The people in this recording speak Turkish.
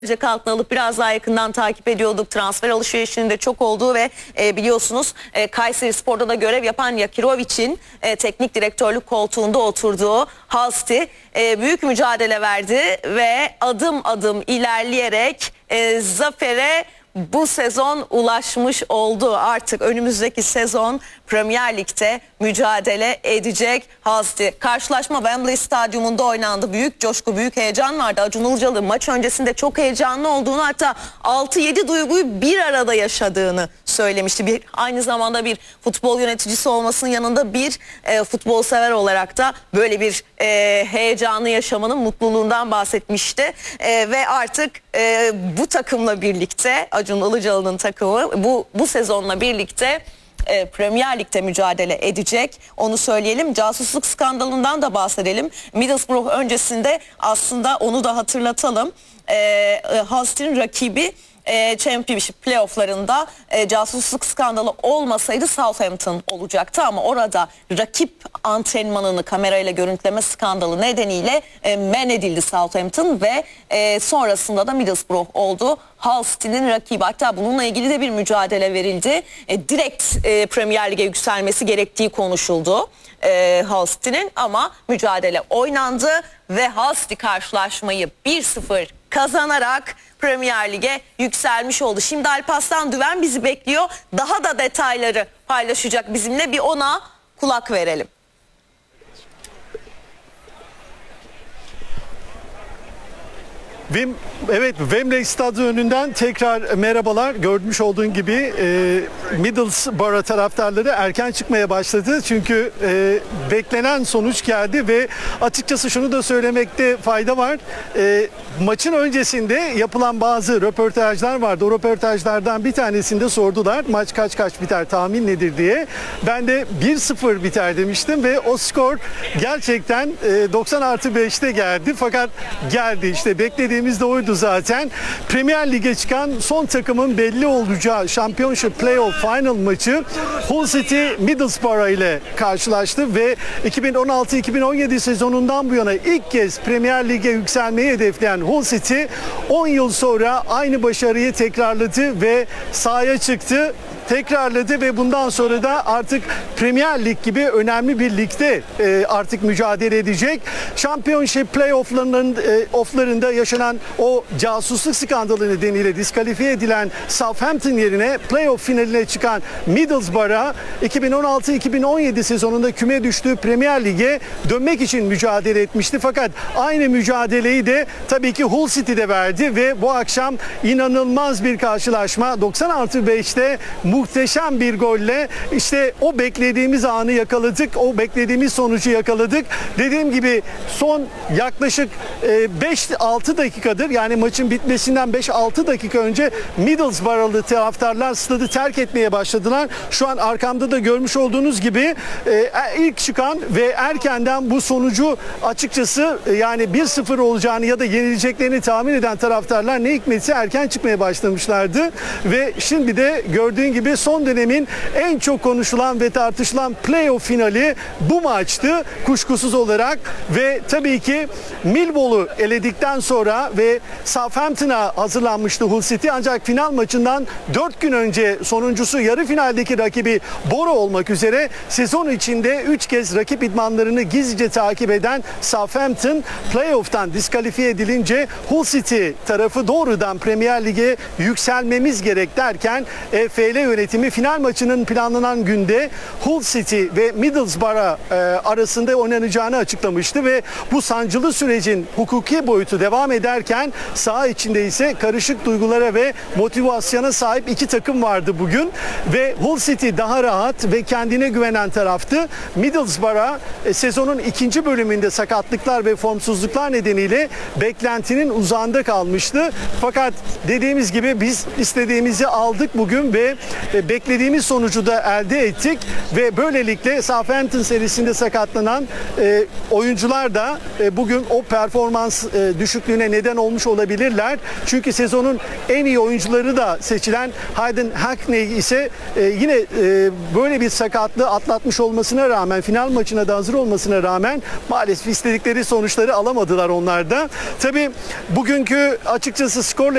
Altına alıp biraz daha yakından takip ediyorduk. Transfer alışverişinin de çok olduğu ve biliyorsunuz Kayserispor'da da görev yapan Yakirovic'in teknik direktörlük koltuğunda oturduğu Halsti büyük mücadele verdi ve adım adım ilerleyerek zafere bu sezon ulaşmış oldu. Artık önümüzdeki sezon Premier Lig'de mücadele edecek Halsti. Karşılaşma Wembley Stadyumunda oynandı. Büyük coşku, büyük heyecan vardı. Acun Ilıcalı maç öncesinde çok heyecanlı olduğunu, hatta 6-7 duyguyu bir arada yaşadığını söylemişti. Aynı zamanda bir futbol yöneticisi olmasının yanında bir futbol sever olarak da böyle bir heyecanı yaşamanın mutluluğundan bahsetmişti. Ve artık bu takımla birlikte, Acun Ilıcalı'nın takımı bu sezonla birlikte Premier Lig'de mücadele edecek. Onu söyleyelim. Casusluk skandalından da bahsedelim. Middlesbrough öncesinde aslında onu da hatırlatalım. Halsti'nin rakibi Championship playofflarında casusluk skandalı olmasaydı Southampton olacaktı, ama orada rakip antrenmanını kamerayla görüntüleme skandalı nedeniyle men edildi Southampton ve sonrasında da Middlesbrough oldu Halsti'nin rakibi. Hatta bununla ilgili de bir mücadele verildi. Direkt Premier Lig'e yükselmesi gerektiği konuşuldu Halsti'nin, ama mücadele oynandı ve Halsti karşılaşmayı 1-0 kazanarak Premier Lig'e yükselmiş oldu. Şimdi Alparslan Düven bizi bekliyor. Daha da detayları paylaşacak bizimle. Bir ona kulak verelim. Evet, Wembley Stadyumu önünden tekrar merhabalar. Görmüş olduğun gibi Middlesbrough taraftarları erken çıkmaya başladı. Çünkü beklenen sonuç geldi ve açıkçası şunu da söylemekte fayda var. Maçın öncesinde yapılan bazı röportajlar vardı. O röportajlardan bir tanesinde sordular, maç kaç biter, tahmin nedir diye. Ben de 1-0 biter demiştim ve o skor gerçekten 90+5'te geldi. Fakat geldi, işte beklediğimiz de oydu zaten. Premier Lig'e çıkan son takımın belli olacağı Championship Playoff Final maçı Hull City Middlesbrough ile karşılaştı ve 2016-2017 sezonundan bu yana ilk kez Premier Lig'e yükselmeyi hedefleyen Hull City 10 yıl sonra aynı başarıyı tekrarladı ve sahaya çıktı. Tekrarladı ve bundan sonra da artık Premier Lig gibi önemli bir ligde artık mücadele edecek. Championship playofflarında yaşanan o casusluk skandalı nedeniyle diskalifiye edilen Southampton yerine playoff finaline çıkan Middlesbrough 2016-2017 sezonunda küme düştüğü Premier Lig'e dönmek için mücadele etmişti. Fakat aynı mücadeleyi de tabii ki Hull City'de verdi ve bu akşam inanılmaz bir karşılaşma. 90+5'te muhteşem bir golle işte o beklediğimiz anı yakaladık. O beklediğimiz sonucu yakaladık. Dediğim gibi son yaklaşık 5-6 dakikadır, yani maçın bitmesinden 5-6 dakika önce Middlesbrough'lı taraftarlar stadı terk etmeye başladılar. Şu an arkamda da görmüş olduğunuz gibi ilk çıkan ve erkenden bu sonucu açıkçası yani 1-0 olacağını ya da yenileceklerini tahmin eden taraftarlar ne hikmetse erken çıkmaya başlamışlardı ve şimdi de gördüğün gibi son dönemin en çok konuşulan ve tartışılan playoff finali bu maçtı kuşkusuz olarak ve tabii ki Millwall'u eledikten sonra ve Southampton'a hazırlanmıştı Hull City, ancak final maçından 4 gün önce sonuncusu yarı finaldeki rakibi Boro olmak üzere sezon içinde 3 kez rakip idmanlarını gizlice takip eden Southampton playoff'tan diskalifiye edilince Hull City tarafı doğrudan Premier Lig'e yükselmemiz gerek derken EFL yönetimi final maçının planlanan günde Hull City ve Middlesbrough arasında oynanacağını açıklamıştı ve bu sancılı sürecin hukuki boyutu devam ederken saha içinde ise karışık duygulara ve motivasyona sahip iki takım vardı bugün ve Hull City daha rahat ve kendine güvenen taraftı. Middlesbrough sezonun ikinci bölümünde sakatlıklar ve formsuzluklar nedeniyle beklentinin uzağında kalmıştı. Fakat dediğimiz gibi biz istediğimizi aldık bugün ve beklediğimiz sonucu da elde ettik ve böylelikle Southampton serisinde sakatlanan oyuncular da bugün o performans düşüklüğüne neden olmuş olabilirler. Çünkü sezonun en iyi oyuncuları da seçilen Hayden Hackney ise yine böyle bir sakatlığı atlatmış olmasına rağmen, final maçına da hazır olmasına rağmen maalesef istedikleri sonuçları alamadılar onlar da. Tabii bugünkü açıkçası skorla